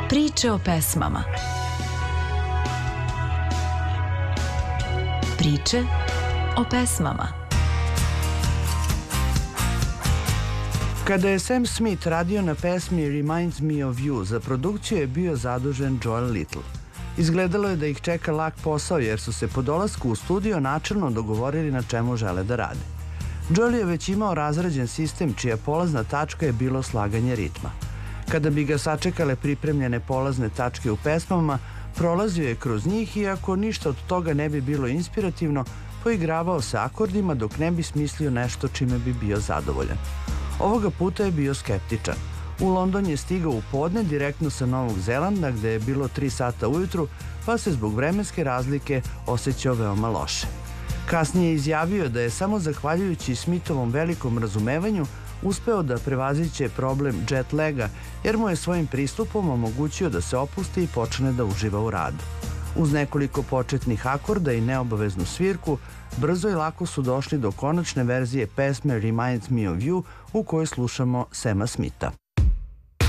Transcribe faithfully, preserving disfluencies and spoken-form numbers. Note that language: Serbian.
Priče o pesmama. Priče o pesmama. Kada je Sam Smith radio na pesmi Reminds Me of You, za produkciju je bio zadužen Joel Little. Izgledalo je da ih čeka lak posao jer su se po dolasku u studio načelno dogovorili na čemu žele da rade. Joel je već imao razrađen sistem čija polazna tačka je bilo slaganje ritma. Kada bi ga sačekale pripremljene polazne tačke u pesmama, prolazio je kroz njih i ako ništa od toga ne bi bilo inspirativno, poigravao se akordima dok ne bi smislio nešto čime bi bio zadovoljan. Ovoga puta je bio skeptičan. U London je stigao u podne direktno sa Novog Zelanda gde je bilo tri sata ujutru, pa se zbog vremenske razlike osjećao veoma loše. Kasnije je izjavio da je samo zahvaljujući Smithovom velikom razumevanju uspeo da prevaziđe problem jet laga jer mu je svojim pristupom omogućio da se opusti i počne da uživa u radu. Uz nekoliko početnih akorda i neobaveznu svirku, brzo i lako su došli do konačne verzije pesme Reminds Me of You u kojoj slušamo Sama Smitha.